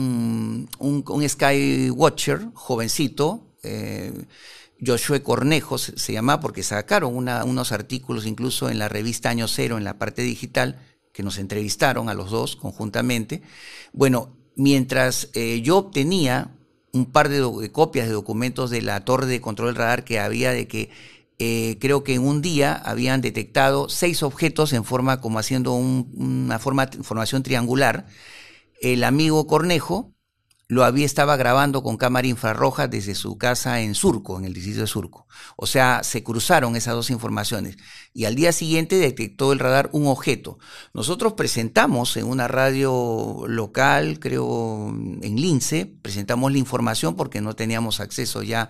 un, un, un Skywatcher jovencito, eh, Josué Cornejo se, se llamaba, porque sacaron una, unos artículos incluso en la revista Año Cero, en la parte digital, que nos entrevistaron a los dos conjuntamente. Bueno, mientras eh, yo obtenía un par de, de copias de documentos de la torre de control del radar que había, de que Eh, creo que en un día habían detectado seis objetos en forma, como haciendo un, una forma, formación triangular. El amigo Cornejo lo había, estaba grabando con cámara infrarroja desde su casa en Surco, en el distrito de Surco. O sea, se cruzaron esas dos informaciones. Y al día siguiente detectó el radar un objeto. Nosotros presentamos en una radio local, creo en Lince, presentamos la información porque no teníamos acceso ya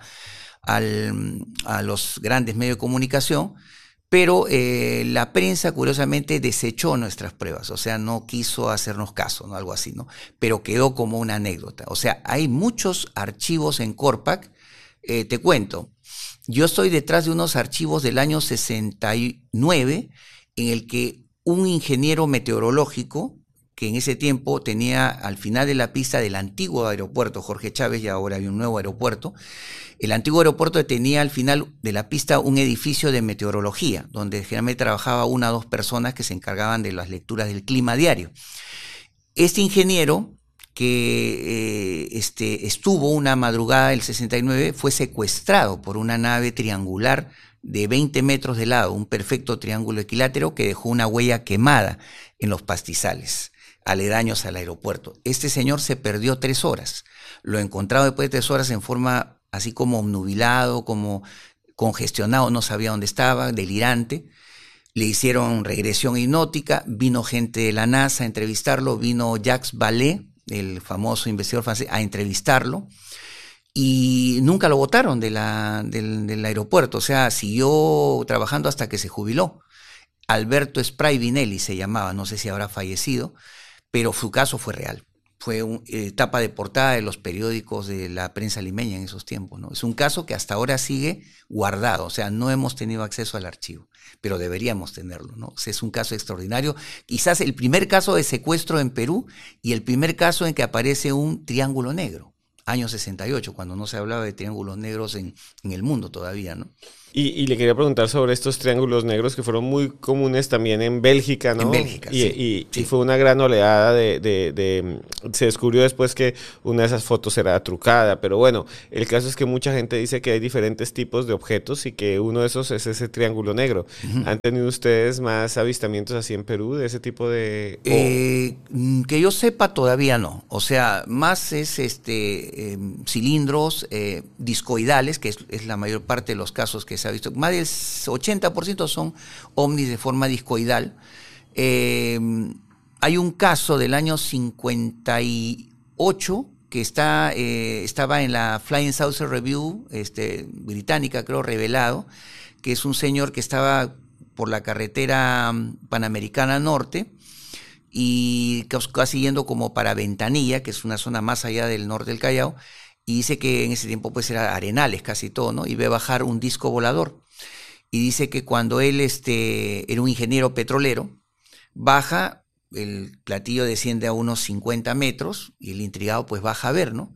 Al, a los grandes medios de comunicación, pero eh, la prensa curiosamente desechó nuestras pruebas, o sea, no quiso hacernos caso, ¿no? Algo así, ¿no? Pero quedó como una anécdota. O sea, hay muchos archivos en Corpac. Eh, te cuento, yo estoy detrás de unos archivos del año sesenta y nueve en el que un ingeniero meteorológico, que en ese tiempo tenía al final de la pista del antiguo aeropuerto Jorge Chávez, y ahora hay un nuevo aeropuerto. El antiguo aeropuerto tenía al final de la pista un edificio de meteorología, donde generalmente trabajaba una o dos personas que se encargaban de las lecturas del clima diario. Este ingeniero, que eh, este, estuvo una madrugada del sesenta y nueve, fue secuestrado por una nave triangular de veinte metros de lado, un perfecto triángulo equilátero que dejó una huella quemada en los pastizales aledaños al aeropuerto. Este señor se perdió tres horas. Lo encontraron después de tres horas en forma así como obnubilado, como congestionado, no sabía dónde estaba, delirante. Le hicieron regresión hipnótica, vino gente de la NASA a entrevistarlo, vino Jacques Vallée, el famoso investigador francés, a entrevistarlo. Y nunca lo botaron de la, del, del aeropuerto, o sea, siguió trabajando hasta que se jubiló. Alberto Spravinelli se llamaba, no sé si habrá fallecido, pero su caso fue real. Fue un, eh, tapa de portada de los periódicos de la prensa limeña en esos tiempos, ¿no? Es un caso que hasta ahora sigue guardado, o sea, no hemos tenido acceso al archivo, pero deberíamos tenerlo, ¿no? O sea, es un caso extraordinario, quizás el primer caso de secuestro en Perú y el primer caso en que aparece un triángulo negro. Año sesenta y ocho, cuando no se hablaba de triángulos negros en, en el mundo todavía, ¿no? Y, y le quería preguntar sobre estos triángulos negros que fueron muy comunes también en Bélgica, ¿no? En Bélgica, y, sí, y, sí. y fue una gran oleada de, de, de... Se descubrió después que una de esas fotos era trucada, pero bueno, el caso es que mucha gente dice que hay diferentes tipos de objetos y que uno de esos es ese triángulo negro. Uh-huh. ¿Han tenido ustedes más avistamientos así en Perú de ese tipo de...? Eh, que yo sepa todavía no, o sea, más es este eh, cilindros eh, discoidales, que es, es la mayor parte de los casos que se ha visto, más del ochenta por ciento son ovnis de forma discoidal. Eh, hay un caso del año cincuenta y ocho que está, eh, estaba en la Flying Saucer Review este, británica, creo, revelado, que es un señor que estaba por la carretera Panamericana Norte y casi yendo como para Ventanilla, que es una zona más allá del norte del Callao, y dice que en ese tiempo pues era arenales casi todo, ¿no? Y ve bajar un disco volador. Y dice que cuando él este, era un ingeniero petrolero, baja, el platillo desciende a unos cincuenta metros y el intrigado pues baja a ver, ¿no?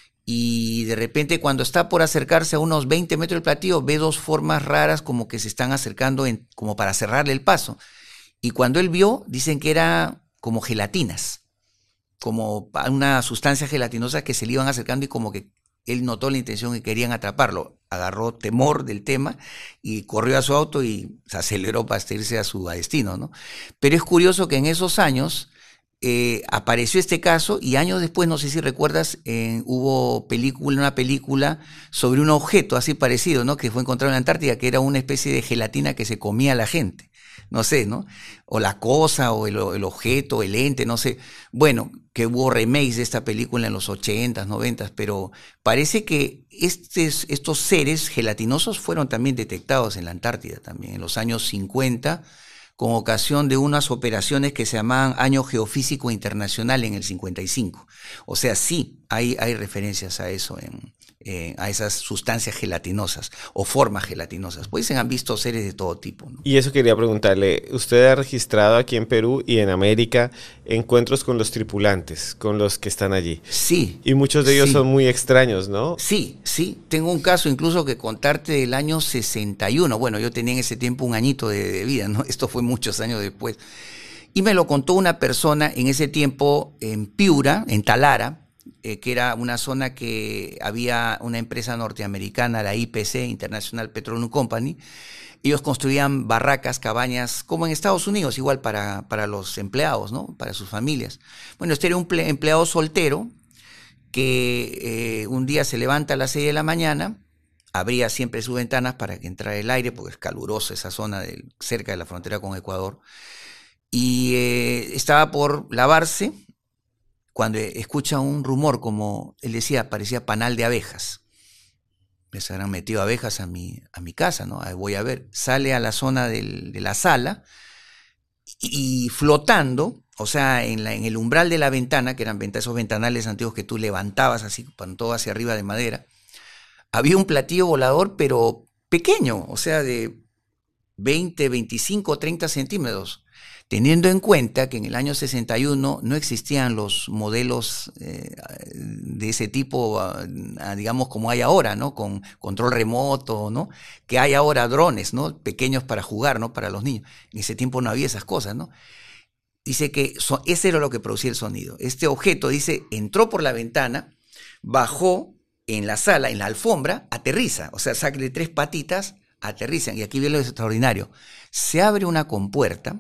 Y de repente cuando está por acercarse a unos veinte metros del platillo, ve dos formas raras como que se están acercando en, como para cerrarle el paso. Y cuando él vio, dicen que era como gelatinas, como una sustancia gelatinosa que se le iban acercando y como que él notó la intención y querían atraparlo. Agarró temor del tema y corrió a su auto y se aceleró para irse a su destino, ¿no? Pero es curioso que en esos años eh, apareció este caso y años después, no sé si recuerdas, eh, hubo película, una película sobre un objeto así parecido, ¿no? Que fue encontrado en la Antártida, que era una especie de gelatina que se comía a la gente. No sé, ¿no? O la cosa, o el, el objeto, el ente, no sé. Bueno, que hubo remakes de esta película en los ochentas, noventas, pero parece que estes, estos seres gelatinosos fueron también detectados en la Antártida también, en los años cincuenta, con ocasión de unas operaciones que se llamaban Año Geofísico Internacional en el cincuenta y cinco. O sea, sí, hay, hay referencias a eso en... Eh, a esas sustancias gelatinosas o formas gelatinosas. Pues se han visto seres de todo tipo, ¿no? Y eso quería preguntarle, usted ha registrado aquí en Perú y en América encuentros con los tripulantes, con los que están allí. Sí. Y muchos de ellos sí. son muy extraños, ¿no? Sí, sí. Tengo un caso incluso que contarte del año sesenta y uno. Bueno, yo tenía en ese tiempo un añito de, de vida, ¿no? Esto fue muchos años después. Y me lo contó una persona en ese tiempo en Piura, en Talara, Eh, que era una zona que había una empresa norteamericana, la I P C, International Petroleum Company. Ellos construían barracas, cabañas, como en Estados Unidos, igual para, para los empleados, ¿no? Para sus familias. Bueno, este era un empleado soltero que eh, un día se levanta a las seis de la mañana, abría siempre sus ventanas para que entrara el aire, porque es caluroso esa zona de, cerca de la frontera con Ecuador, y eh, estaba por lavarse cuando escucha un rumor, como él decía, parecía panal de abejas. Se habrán metido abejas a mi, a mi casa, ¿no? Ahí voy a ver. Sale a la zona del, de la sala y, y flotando, o sea, en, la, en el umbral de la ventana, que eran esos ventanales antiguos que tú levantabas así, con todo hacia arriba de madera, había un platillo volador, pero pequeño, o sea, de veinte, veinticinco, treinta centímetros. Teniendo en cuenta que en el año sesenta y uno no existían los modelos eh, de ese tipo, uh, digamos, como hay ahora, ¿no? Con control remoto, ¿no? Que hay ahora drones, ¿no? Pequeños para jugar, ¿no? Para los niños. En ese tiempo no había esas cosas, ¿no? Dice que so, ese era lo que producía el sonido. Este objeto, dice, entró por la ventana, bajó en la sala, en la alfombra, aterriza. O sea, saca de tres patitas, aterrizan. Y aquí viene lo extraordinario. Se abre una compuerta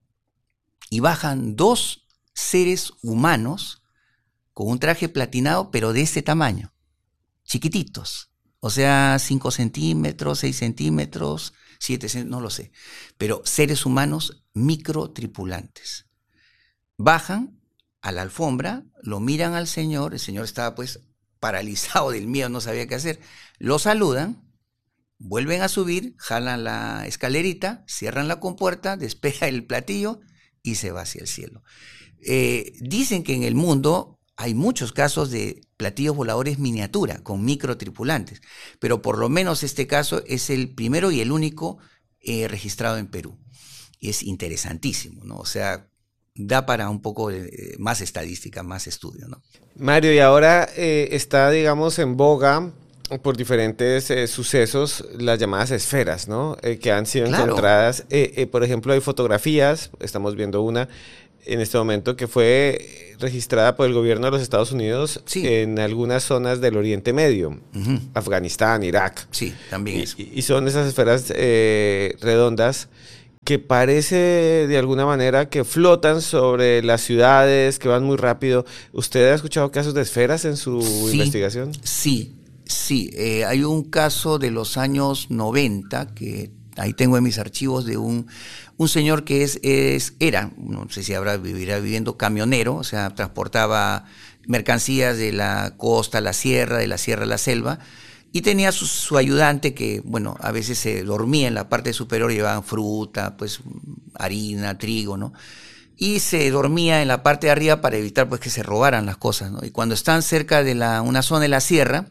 y bajan dos seres humanos con un traje platinado, pero de este tamaño, chiquititos. O sea, cinco centímetros, seis centímetros, siete centímetros, no lo sé. Pero seres humanos microtripulantes. Bajan, a la alfombra, lo miran al señor, el señor estaba pues paralizado del miedo, no sabía qué hacer, lo saludan, vuelven a subir, jalan la escalerita, cierran la compuerta, despega el platillo y se va hacia el cielo. Eh, dicen que en el mundo hay muchos casos de platillos voladores miniatura, con microtripulantes, pero por lo menos este caso es el primero y el único eh, registrado en Perú. Y es interesantísimo, ¿no? O sea, da para un poco de, más estadística, más estudio, ¿no? Mario, y ahora eh, está, digamos, en boga por diferentes eh, sucesos las llamadas esferas, ¿no? Eh, que han sido Claro. encontradas. Eh, eh, por ejemplo, hay fotografías, estamos viendo una en este momento que fue registrada por el gobierno de los Estados Unidos Sí. en algunas zonas del Oriente Medio, Uh-huh. Afganistán, Irak. Sí, también Y, eso. y son esas esferas eh, redondas que parece de alguna manera que flotan sobre las ciudades, que van muy rápido. ¿Usted ha escuchado casos de esferas en su Sí, investigación? Sí, sí. Eh, hay un caso de los años noventa que ahí tengo en mis archivos de un, un señor que es, es, era, no sé si habrá vivirá viviendo camionero, o sea, transportaba mercancías de la costa a la sierra, de la sierra a la selva, y tenía su, su ayudante que, bueno, a veces se dormía en la parte superior, llevaban fruta, pues harina, trigo, ¿no? Y se dormía en la parte de arriba para evitar pues que se robaran las cosas, ¿no? Y cuando están cerca de la, una zona de la sierra,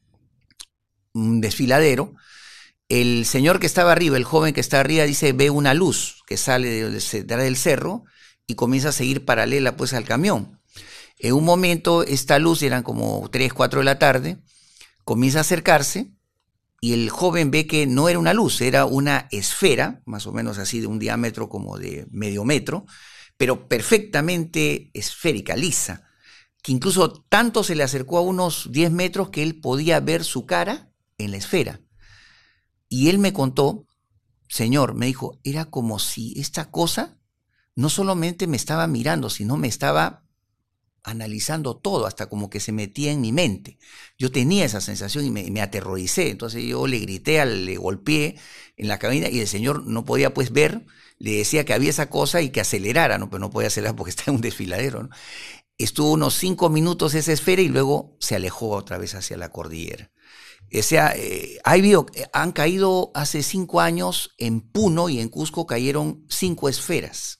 un desfiladero, el señor que estaba arriba, el joven que está arriba, dice, ve una luz que sale de, de, del cerro y comienza a seguir paralela pues al camión. En un momento esta luz, eran como tres, cuatro de la tarde, comienza a acercarse y el joven ve que no era una luz, era una esfera, más o menos así de un diámetro como de medio metro, pero perfectamente esférica, lisa, que incluso tanto se le acercó a unos diez metros que él podía ver su cara en la esfera. Y él me contó, señor, me dijo, era como si esta cosa no solamente me estaba mirando, sino me estaba analizando todo, hasta como que se metía en mi mente. Yo tenía esa sensación y me, me aterroricé. Entonces yo le grité, le golpeé en la cabina y el señor no podía pues ver, le decía que había esa cosa y que acelerara, ¿no? Pero no podía acelerar porque está en un desfiladero, ¿no? Estuvo unos cinco minutos esa esfera y luego se alejó otra vez hacia la cordillera. O sea, eh, hay bio, han caído hace cinco años en Puno y en Cusco cayeron cinco esferas.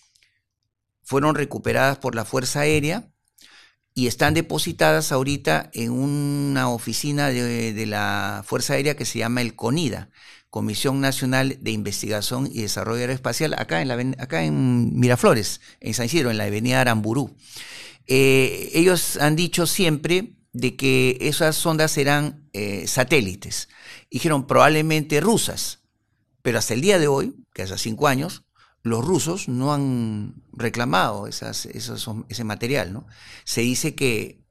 Fueron recuperadas por la Fuerza Aérea y están depositadas ahorita en una oficina de, de la Fuerza Aérea que se llama el CONIDA, Comisión Nacional de Investigación y Desarrollo Aeroespacial, acá en, la, acá en Miraflores, en San Isidro, en la avenida Aramburú. Eh, ellos han dicho siempre de que esas sondas eran eh, satélites. Dijeron probablemente rusas, pero hasta el día de hoy, que hace cinco años, los rusos no han reclamado esas, esos, ese material, ¿no? Se dice que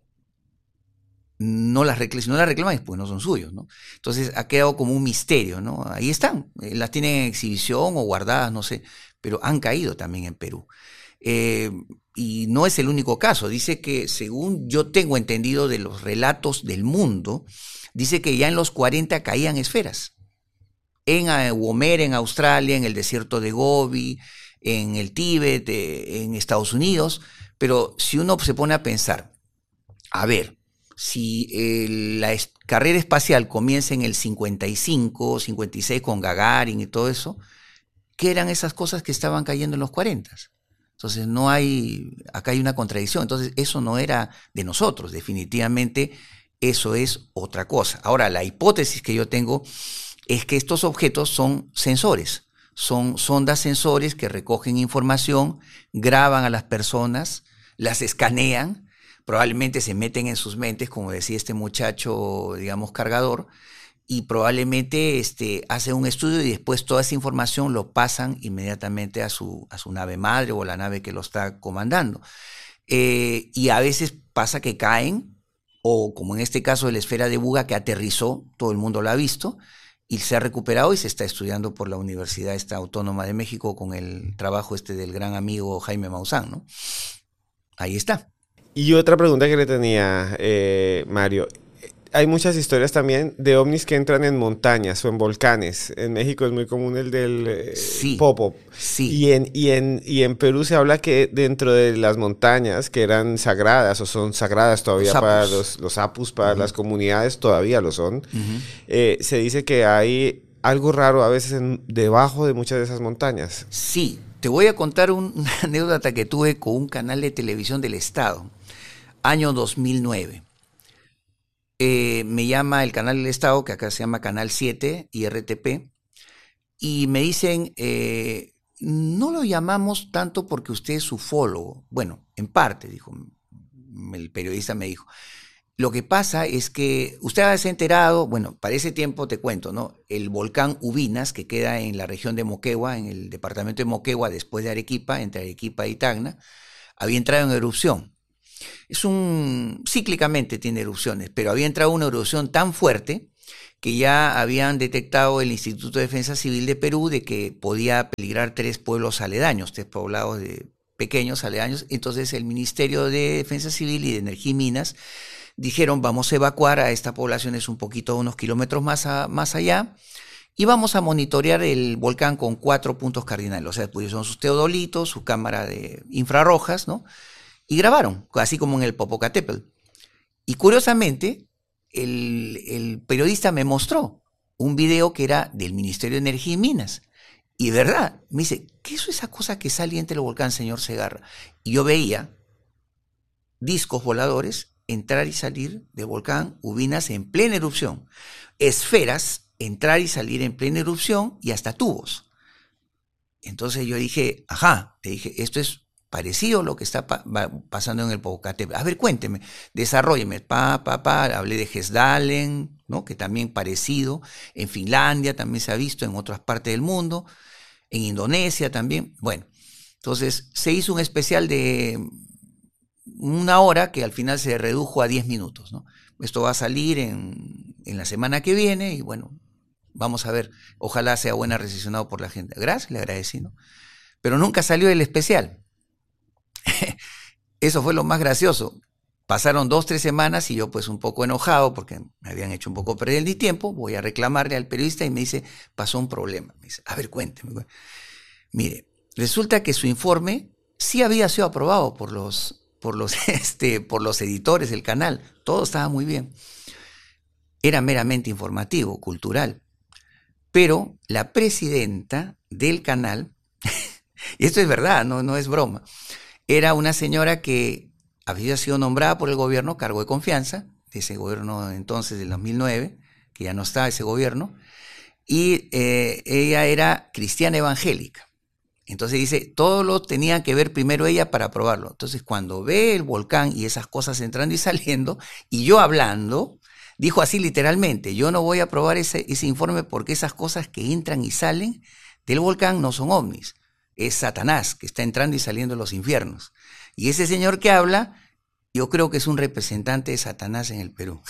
no las reclaman, si no las reclaman, pues no son suyos, ¿no? Entonces ha quedado como un misterio, ¿no? Ahí están, las tienen en exhibición o guardadas, no sé, pero han caído también en Perú. Eh, y no es el único caso. Dice que, según yo tengo entendido de los relatos del mundo, dice que ya en los cuarenta caían esferas. En Woomera, en Australia, en el desierto de Gobi, en el Tíbet, en Estados Unidos. Pero si uno se pone a pensar, a ver, si el, la es, carrera espacial comienza en el cincuenta y cinco, cincuenta y seis con Gagarin y todo eso, ¿qué eran esas cosas que estaban cayendo en los cuarenta? Entonces no hay, acá hay una contradicción. Entonces eso no era de nosotros, definitivamente eso es otra cosa. Ahora, la hipótesis que yo tengo es que estos objetos son sensores, son sondas sensores que recogen información, graban a las personas, las escanean, probablemente se meten en sus mentes, como decía este muchacho, digamos, cargador, y probablemente este, hacen un estudio y después toda esa información lo pasan inmediatamente a su, a su nave madre o la nave que lo está comandando. Eh, y a veces pasa que caen, o como en este caso de la esfera de Buga que aterrizó, todo el mundo lo ha visto, y se ha recuperado y se está estudiando por la Universidad esta Autónoma de México con el trabajo este del gran amigo Jaime Maussan, ¿no? Ahí está. Y otra pregunta que le tenía, eh, Mario. hay muchas historias también de ovnis que entran en montañas o en volcanes. En México es muy común el del eh, Sí, Popo. sí. Y en, y, en, y en Perú se habla que dentro de las montañas que eran sagradas o son sagradas todavía Los para apus. los, los apus, para Ujú. las comunidades, todavía lo son. Ujú. Eh, se dice que hay algo raro a veces en- debajo de muchas de esas montañas. Sí, te voy a contar un- una anécdota que tuve con un canal de televisión del Estado, año dos mil nueve. Eh, me llama el canal del Estado, que acá se llama Canal siete y R T P, y me dicen, eh, no lo llamamos tanto porque usted es ufólogo. Bueno, en parte, dijo, el periodista me dijo. Lo que pasa es que usted se ha enterado, bueno, para ese tiempo te cuento, ¿no? El volcán Ubinas, que queda en la región de Moquegua, en el departamento de Moquegua, después de Arequipa, entre Arequipa y Tacna, había entrado en erupción. Es un, cíclicamente tiene erupciones, pero había entrado una erupción tan fuerte que ya habían detectado el Instituto de Defensa Civil de Perú de que podía peligrar tres pueblos aledaños, tres poblados de pequeños aledaños. Entonces el Ministerio de Defensa Civil y de Energía y Minas dijeron, vamos a evacuar a esta población, es un poquito, unos kilómetros más, a, más allá, y vamos a monitorear el volcán con cuatro puntos cardinales. O sea, pusieron sus teodolitos, su cámara de infrarrojas, ¿no? Y grabaron, así como en el Popocatépetl. Y curiosamente, el, el periodista me mostró un video que era del Ministerio de Energía y Minas. Y de verdad, me dice, ¿qué es esa cosa que sale entre el volcán, señor Segarra? Y yo veía discos voladores entrar y salir del volcán Ubinas en plena erupción. Esferas entrar y salir en plena erupción y hasta tubos. Entonces yo dije, ajá, le dije, esto es parecido a lo que está pa pasando en el Popocatépetl. A ver, cuénteme, desarrólleme. Pa, pa, pa, hablé de Gesdalen, ¿no? Que también parecido. En Finlandia también se ha visto, en otras partes del mundo. En Indonesia también. Bueno, entonces se hizo un especial de una hora que al final se redujo a diez minutos, ¿no? Esto va a salir en, en la semana que viene y bueno, vamos a ver. Ojalá sea buena recepcionado por la gente. Gracias, le agradecí, ¿no? Pero nunca salió el especial. Eso fue lo más gracioso. Pasaron dos, tres semanas y yo pues un poco enojado porque me habían hecho un poco perder el tiempo. Voy a reclamarle al periodista y me dice, pasó un problema. Me dice, a ver, cuénteme. Mire, resulta que su informe sí había sido aprobado por los, por los, este, por los editores del canal. Todo estaba muy bien. Era meramente informativo, cultural. Pero la presidenta del canal, y esto es verdad, no, no es broma, era una señora que había sido nombrada por el gobierno, cargo de confianza, de ese gobierno entonces del dos mil nueve, que ya no está ese gobierno, y eh, ella era cristiana evangélica. Entonces dice, todo lo tenía que ver primero ella para aprobarlo. Entonces cuando ve el volcán y esas cosas entrando y saliendo, y yo hablando, dijo así literalmente, yo no voy a aprobar ese, ese informe porque esas cosas que entran y salen del volcán no son ovnis. Es Satanás que está entrando y saliendo de los infiernos. Y ese señor que habla, yo creo que es un representante de Satanás en el Perú.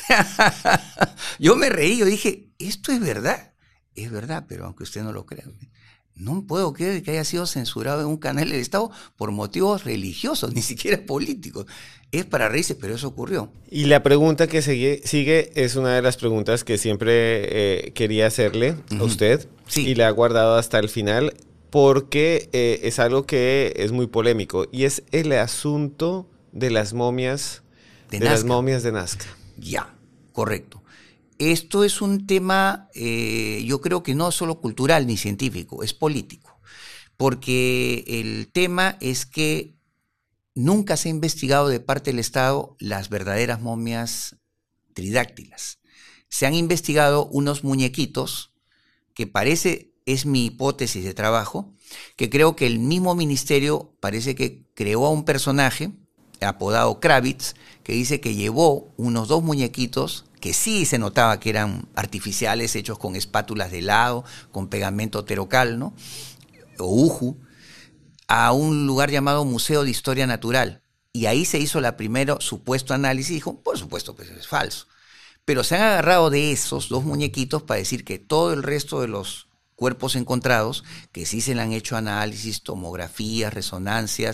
Yo me reí, yo dije, ¿esto es verdad? Es verdad, pero aunque usted no lo crea, no puedo creer que haya sido censurado en un canal del Estado por motivos religiosos, ni siquiera políticos. Es para reírse, pero eso ocurrió. Y la pregunta que sigue, sigue es una de las preguntas que siempre eh, quería hacerle uh-huh. a usted Sí. y la ha guardado hasta el final porque eh, es algo que es muy polémico y es el asunto de las momias de, de las momias de Nazca. Ya, correcto. Esto es un tema, eh, yo creo que no solo cultural ni científico, es político, porque el tema es que nunca se ha investigado de parte del Estado las verdaderas momias tridáctilas. Se han investigado unos muñequitos que parece, es mi hipótesis de trabajo, que creo que el mismo ministerio parece que creó a un personaje apodado Kravitz, que dice que llevó unos dos muñequitos que sí se notaba que eran artificiales, hechos con espátulas de helado, con pegamento terocal, ¿no? O uju, a un lugar llamado Museo de Historia Natural. Y ahí se hizo la primera supuesto análisis y dijo, por supuesto que eso es falso. Pero se han agarrado de esos dos muñequitos para decir que todo el resto de los cuerpos encontrados, que sí se le han hecho análisis, tomografías, resonancias,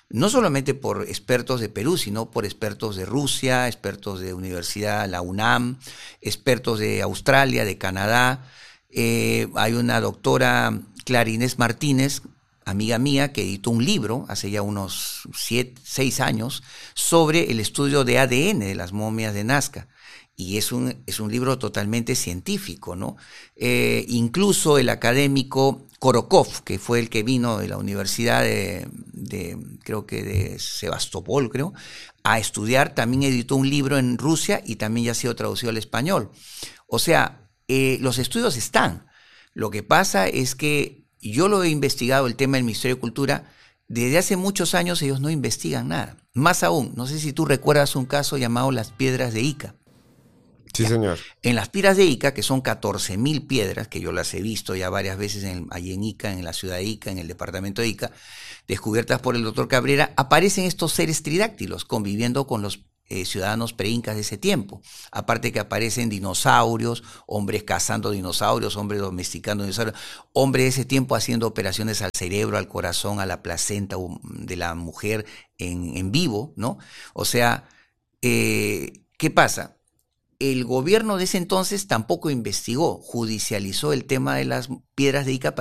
no solamente por expertos de Perú, sino por expertos de Rusia, expertos de Universidad, la UNAM, expertos de Australia, de Canadá. Eh, hay una doctora, Clara Inés Martínez, amiga mía, que editó un libro hace ya unos siete, seis años sobre el estudio de A D N de las momias de Nazca. Y es un, es un libro totalmente científico, ¿no? Eh, incluso el académico Korokov, que fue el que vino de la Universidad de, de creo que de Sebastopol, creo, a estudiar, también editó un libro en Rusia y también ya ha sido traducido al español. O sea, eh, los estudios están. Lo que pasa es que yo lo he investigado, el tema del Ministerio de Cultura, desde hace muchos años ellos no investigan nada. Más aún, no sé si tú recuerdas un caso llamado Las Piedras de Ica. Sí, ya. Señor. En las piedras de Ica, que son catorce mil piedras, que yo las he visto ya varias veces en, allí en Ica, en la ciudad de Ica, en el departamento de Ica, descubiertas por el doctor Cabrera, aparecen estos seres tridáctilos conviviendo con los eh, ciudadanos preincas de ese tiempo. Aparte que aparecen dinosaurios, hombres cazando dinosaurios, hombres domesticando dinosaurios, hombres de ese tiempo haciendo operaciones al cerebro, al corazón, a la placenta de la mujer en, en vivo, ¿no? O sea, eh, ¿qué pasa? El gobierno de ese entonces tampoco investigó, judicializó el tema de las piedras de Ica